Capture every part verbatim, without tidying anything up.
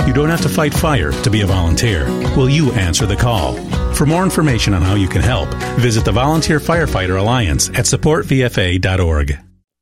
You don't have to fight fire to be a volunteer. Will you answer the call? For more information on how you can help, visit the Volunteer Firefighter Alliance at support v f a dot org.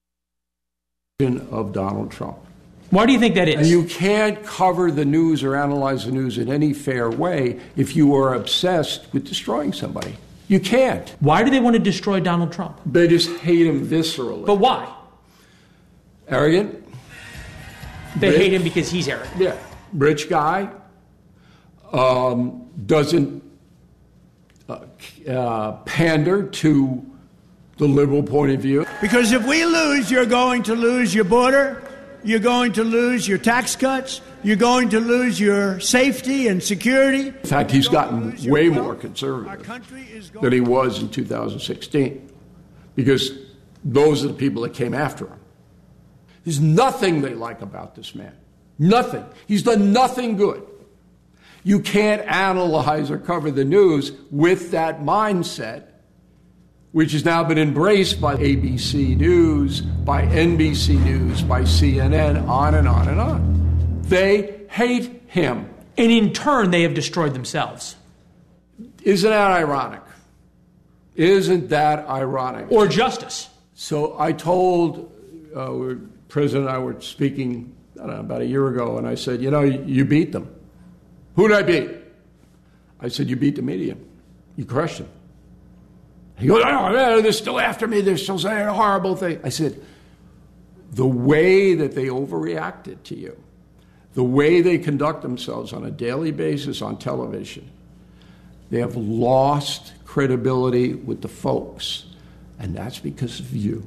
Of Donald Trump. Why do you think that is? And you can't cover the news or analyze the news in any fair way if you are obsessed with destroying somebody. You can't. Why do they want to destroy Donald Trump? They just hate him viscerally. But why? Arrogant. They rich, hate him because he's arrogant. Yeah. Rich guy. Um, doesn't uh, uh, pander to the liberal point of view. Because if we lose, you're going to lose your border, you're going to lose your tax cuts, you're going to lose your safety and security. In fact, he's gotten way more conservative than he was in two thousand sixteen because those are the people that came after him. There's nothing they like about this man. Nothing. He's done nothing good. You can't analyze or cover the news with that mindset, which has now been embraced by A B C News, by N B C News, by C N N, on and on and on. They hate him. And in turn, they have destroyed themselves. Isn't that ironic? Isn't that ironic? Or justice. So I told, uh, the President and I were speaking, I don't know, about a year ago, and I said, you know, you, you beat them. Who did I beat? I said, you beat the media. You crushed them. He goes, oh, they're still after me. They're still saying a horrible thing. I said, the way that they overreacted to you, the way they conduct themselves on a daily basis on television, they have lost credibility with the folks, and that's because of you.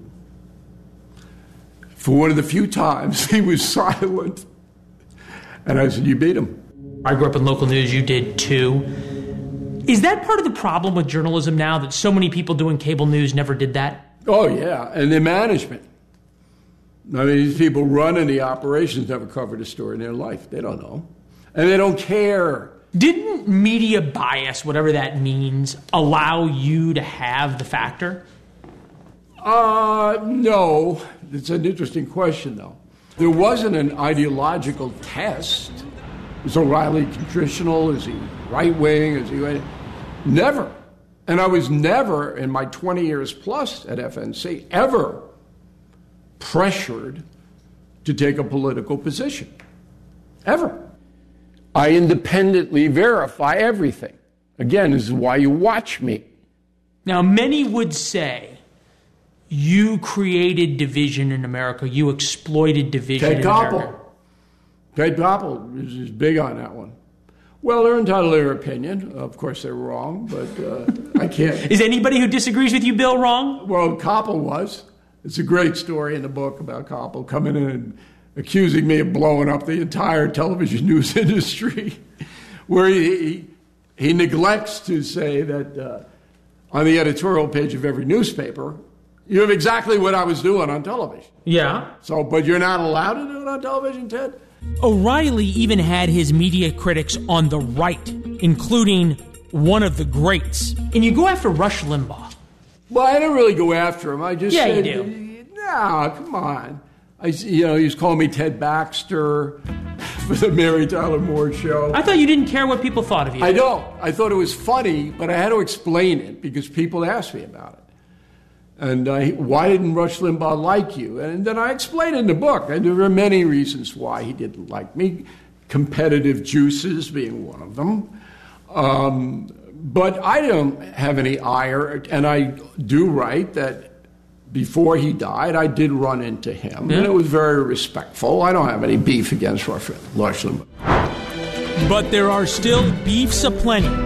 For one of the few times he was silent, and I said, you beat him. I grew up in local news. You did too. Is that part of the problem with journalism now, that so many people doing cable news never did that? Oh, yeah, and the management. I mean, these people running the operations never covered a story in their life. They don't know. And they don't care. Didn't media bias, whatever that means, allow you to have the factor? Uh, no. It's an interesting question, though. There wasn't an ideological test. Is O'Reilly traditional? Is he right-wing? Is he... Never. And I was never, in my twenty years plus at F N C, ever pressured to take a political position. Ever. I independently verify everything. Again, this is why you watch me. Now, many would say you created division in America. You exploited division Ted in Koppel. America. Ted Koppel is, is big on that one. Well, they're entitled to their opinion. Of course, they're wrong, but uh, I can't. Is anybody who disagrees with you, Bill, wrong? Well, Koppel was. It's a great story in the book about Koppel coming in and accusing me of blowing up the entire television news industry, where he, he, he neglects to say that uh, on the editorial page of every newspaper, you have exactly what I was doing on television. Yeah. So, but you're not allowed to do it on television, Ted? O'Reilly even had his media critics on the right, including one of the greats. And you go after Rush Limbaugh. Well, I didn't really go after him. I just yeah, said, you do. No, come on. I, you know, he was calling me Ted Baxter for the Mary Tyler Moore Show. I thought you didn't care what people thought of you. I don't. I thought it was funny, but I had to explain it because people asked me about it. And uh, why didn't Rush Limbaugh like you? And then I explained in the book. And there were many reasons why he didn't like me, competitive juices being one of them. Um, but I don't have any ire, and I do write that before he died, I did run into him, yeah. and it was very respectful. I don't have any beef against Rush Limbaugh. But there are still beefs aplenty.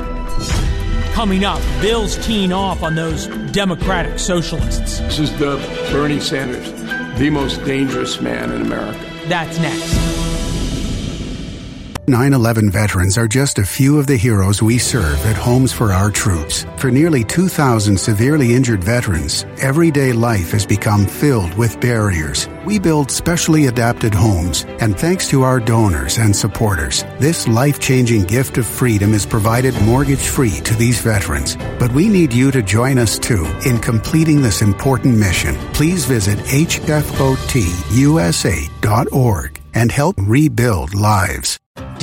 Coming up, Bill's teeing off on those Democratic socialists. This is the Bernie Sanders, the most dangerous man in America. That's next. nine eleven veterans are just a few of the heroes we serve at Homes for Our Troops. For nearly two thousand severely injured veterans, everyday life has become filled with barriers. We build specially adapted homes, and thanks to our donors and supporters, this life-changing gift of freedom is provided mortgage-free to these veterans. But we need you to join us, too, in completing this important mission. Please visit H F O T U S A dot org and help rebuild lives.